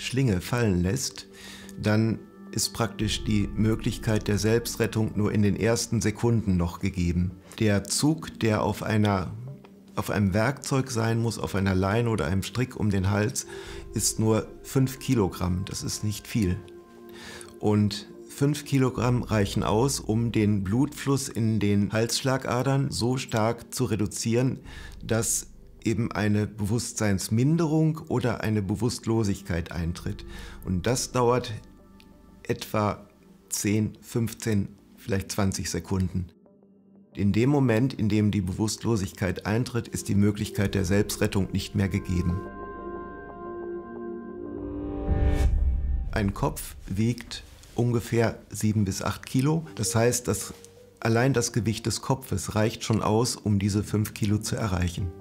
Schlinge fallen lässt, dann ist praktisch die Möglichkeit der Selbstrettung nur in den ersten Sekunden noch gegeben. Der Zug, der auf einem Werkzeug sein muss, auf einer Leine oder einem Strick um den Hals, ist nur 5 Kilogramm. Das ist nicht viel. Und 5 Kilogramm reichen aus, um den Blutfluss in den Halsschlagadern so stark zu reduzieren, dass eben eine Bewusstseinsminderung oder eine Bewusstlosigkeit eintritt. Und das dauert etwa 10, 15, vielleicht 20 Sekunden. In dem Moment, in dem die Bewusstlosigkeit eintritt, ist die Möglichkeit der Selbstrettung nicht mehr gegeben. Ein Kopf wiegt ungefähr 7 bis 8 Kilo. Das heißt, dass allein das Gewicht des Kopfes reicht schon aus, um diese 5 Kilo zu erreichen.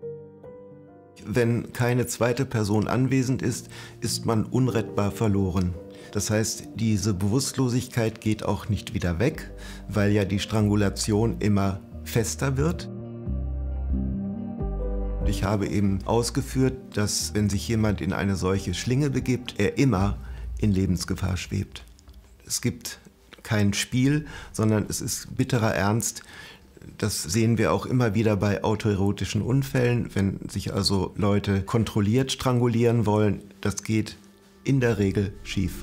Wenn keine zweite Person anwesend ist, ist man unrettbar verloren. Das heißt, diese Bewusstlosigkeit geht auch nicht wieder weg, weil ja die Strangulation immer fester wird. Ich habe eben ausgeführt, dass wenn sich jemand in eine solche Schlinge begibt, er immer in Lebensgefahr schwebt. Es gibt kein Spiel, sondern es ist bitterer Ernst. Das sehen wir auch immer wieder bei autoerotischen Unfällen, wenn sich also Leute kontrolliert strangulieren wollen. Das geht in der Regel schief.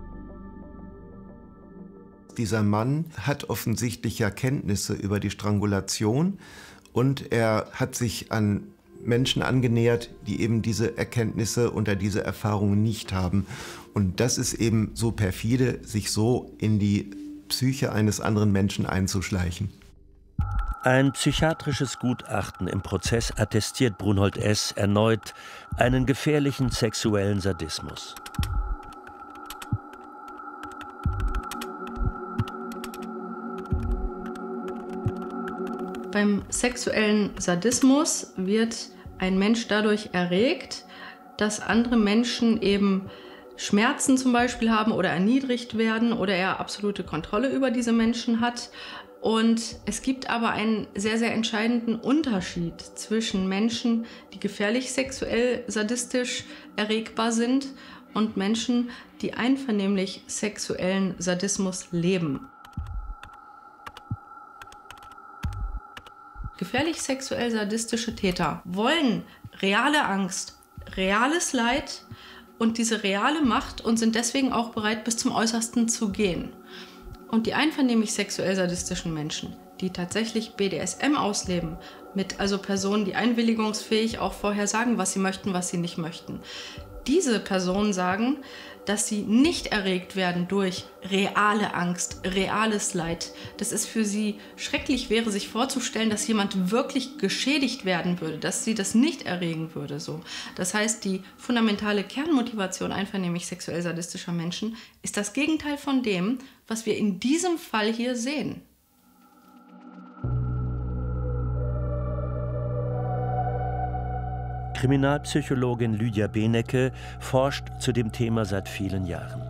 Dieser Mann hat offensichtlich ja Kenntnisse über die Strangulation und er hat sich an Menschen angenähert, die eben diese Erkenntnisse oder diese Erfahrungen nicht haben. Und das ist eben so perfide, sich so in die Psyche eines anderen Menschen einzuschleichen. Ein psychiatrisches Gutachten im Prozess attestiert Brunhold S. erneut einen gefährlichen sexuellen Sadismus. Beim sexuellen Sadismus wird ein Mensch dadurch erregt, dass andere Menschen eben Schmerzen zum Beispiel haben oder erniedrigt werden oder er absolute Kontrolle über diese Menschen hat. Und es gibt aber einen sehr, sehr entscheidenden Unterschied zwischen Menschen, die gefährlich sexuell sadistisch erregbar sind und Menschen, die einvernehmlich sexuellen Sadismus leben. Gefährlich sexuell sadistische Täter wollen reale Angst, reales Leid und diese reale Macht und sind deswegen auch bereit, bis zum Äußersten zu gehen. Und die einvernehmlich sexuell sadistischen Menschen, die tatsächlich BDSM ausleben, mit also Personen, die einwilligungsfähig auch vorher sagen, was sie möchten, was sie nicht möchten. Diese Personen sagen, dass sie nicht erregt werden durch reale Angst, reales Leid. Dass es für sie schrecklich wäre, sich vorzustellen, dass jemand wirklich geschädigt werden würde, dass sie das nicht erregen würde. So. Das heißt, die fundamentale Kernmotivation einvernehmlich sexuell sadistischer Menschen ist das Gegenteil von dem, was wir in diesem Fall hier sehen. Kriminalpsychologin Lydia Benecke forscht zu dem Thema seit vielen Jahren.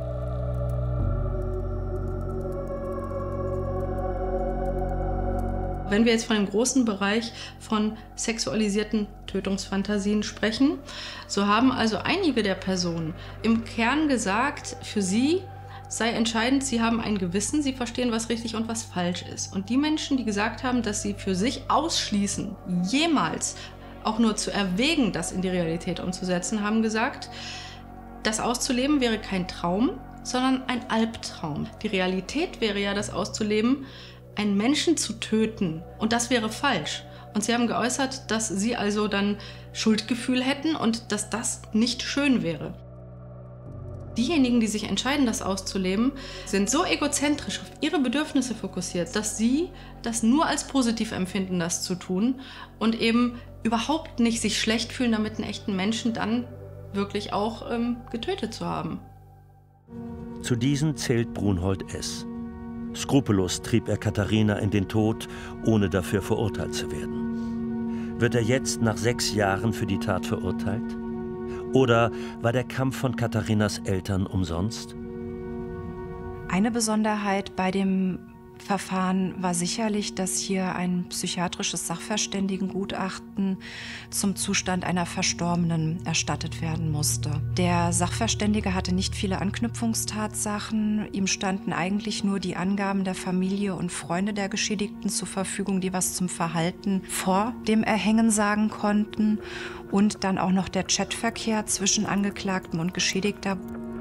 Wenn wir jetzt von dem großen Bereich von sexualisierten Tötungsfantasien sprechen, so haben also einige der Personen im Kern gesagt, für sie sei entscheidend, sie haben ein Gewissen, sie verstehen, was richtig und was falsch ist. Und die Menschen, die gesagt haben, dass sie für sich ausschließen, jemals auch nur zu erwägen, das in die Realität umzusetzen, haben gesagt, das auszuleben wäre kein Traum, sondern ein Albtraum. Die Realität wäre ja, das auszuleben, einen Menschen zu töten. Und das wäre falsch. Und sie haben geäußert, dass sie also dann Schuldgefühl hätten und dass das nicht schön wäre. Diejenigen, die sich entscheiden, das auszuleben, sind so egozentrisch auf ihre Bedürfnisse fokussiert, dass sie das nur als positiv empfinden, das zu tun und eben überhaupt nicht sich schlecht fühlen, damit einen echten Menschen dann wirklich auch getötet zu haben. Zu diesen zählt Brunhold S. Skrupellos trieb er Katharina in den Tod, ohne dafür verurteilt zu werden. Wird er jetzt nach 6 Jahren für die Tat verurteilt? Oder war der Kampf von Katharinas Eltern umsonst? Eine Besonderheit bei dem Verfahren war sicherlich, dass hier ein psychiatrisches Sachverständigengutachten zum Zustand einer Verstorbenen erstattet werden musste. Der Sachverständige hatte nicht viele Anknüpfungstatsachen. Ihm standen eigentlich nur die Angaben der Familie und Freunde der Geschädigten zur Verfügung, die was zum Verhalten vor dem Erhängen sagen konnten. Und dann auch noch der Chatverkehr zwischen Angeklagtem und Geschädigter.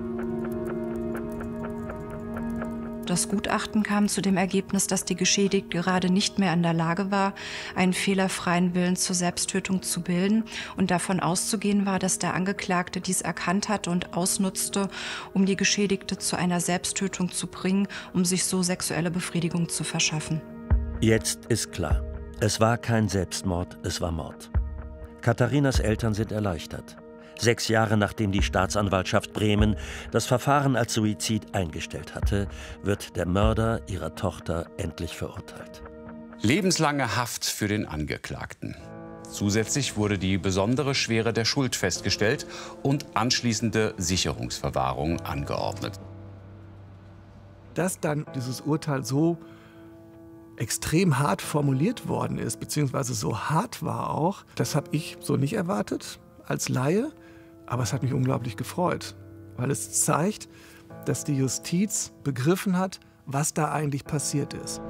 Das Gutachten kam zu dem Ergebnis, dass die Geschädigte gerade nicht mehr in der Lage war, einen fehlerfreien Willen zur Selbsttötung zu bilden und davon auszugehen war, dass der Angeklagte dies erkannt hatte und ausnutzte, um die Geschädigte zu einer Selbsttötung zu bringen, um sich so sexuelle Befriedigung zu verschaffen. Jetzt ist klar, es war kein Selbstmord, es war Mord. Katharinas Eltern sind erleichtert. 6 Jahre nachdem die Staatsanwaltschaft Bremen das Verfahren als Suizid eingestellt hatte, wird der Mörder ihrer Tochter endlich verurteilt. Lebenslange Haft für den Angeklagten. Zusätzlich wurde die besondere Schwere der Schuld festgestellt und anschließende Sicherungsverwahrung angeordnet. Dass dann dieses Urteil so extrem hart formuliert worden ist, beziehungsweise so hart war auch, das habe ich so nicht erwartet als Laie. Aber es hat mich unglaublich gefreut, weil es zeigt, dass die Justiz begriffen hat, was da eigentlich passiert ist.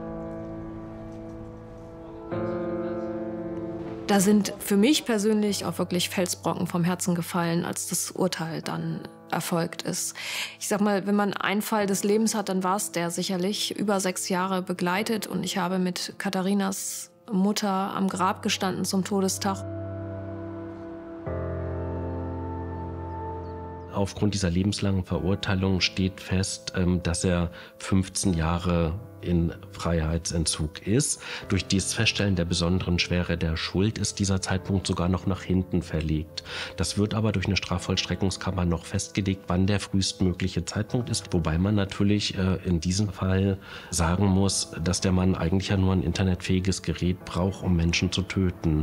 Da sind für mich persönlich auch wirklich Felsbrocken vom Herzen gefallen, als das Urteil dann erfolgt ist. Ich sag mal, wenn man einen Fall des Lebens hat, dann war es der sicherlich über 6 Jahre begleitet. Und ich habe mit Katharinas Mutter am Grab gestanden zum Todestag. Aufgrund dieser lebenslangen Verurteilung steht fest, dass er 15 Jahre in Freiheitsentzug ist. Durch dieses Feststellen der besonderen Schwere der Schuld ist dieser Zeitpunkt sogar noch nach hinten verlegt. Das wird aber durch eine Strafvollstreckungskammer noch festgelegt, wann der frühestmögliche Zeitpunkt ist. Wobei man natürlich in diesem Fall sagen muss, dass der Mann eigentlich ja nur ein internetfähiges Gerät braucht, um Menschen zu töten.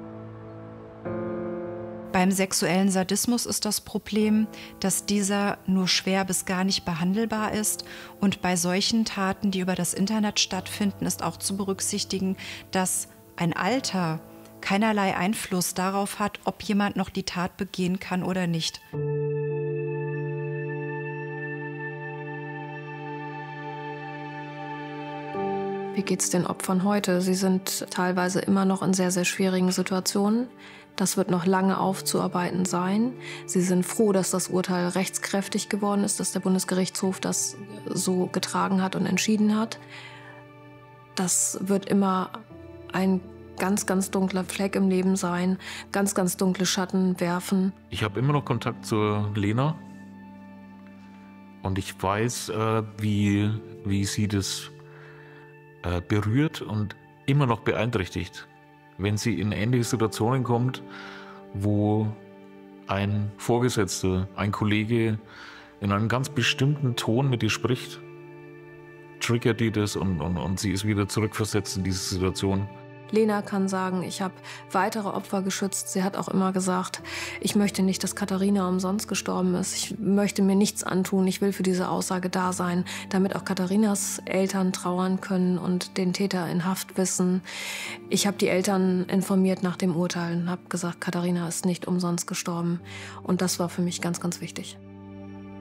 Beim sexuellen Sadismus ist das Problem, dass dieser nur schwer bis gar nicht behandelbar ist. Und bei solchen Taten, die über das Internet stattfinden, ist auch zu berücksichtigen, dass ein Alter keinerlei Einfluss darauf hat, ob jemand noch die Tat begehen kann oder nicht. Wie geht's den Opfern heute? Sie sind teilweise immer noch in sehr, sehr schwierigen Situationen. Das wird noch lange aufzuarbeiten sein. Sie sind froh, dass das Urteil rechtskräftig geworden ist, dass der Bundesgerichtshof das so getragen hat und entschieden hat. Das wird immer ein ganz, ganz dunkler Fleck im Leben sein, ganz, ganz dunkle Schatten werfen. Ich habe immer noch Kontakt zur Lena und ich weiß, wie sie das berührt und immer noch beeinträchtigt, wenn sie in ähnliche Situationen kommt, wo ein Vorgesetzter, ein Kollege in einem ganz bestimmten Ton mit ihr spricht, triggert die das und sie ist wieder zurückversetzt in diese Situation. Lena kann sagen, ich habe weitere Opfer geschützt. Sie hat auch immer gesagt, ich möchte nicht, dass Katharina umsonst gestorben ist. Ich möchte mir nichts antun. Ich will für diese Aussage da sein, damit auch Katharinas Eltern trauern können und den Täter in Haft wissen. Ich habe die Eltern informiert nach dem Urteil und habe gesagt, Katharina ist nicht umsonst gestorben. Und das war für mich ganz, ganz wichtig.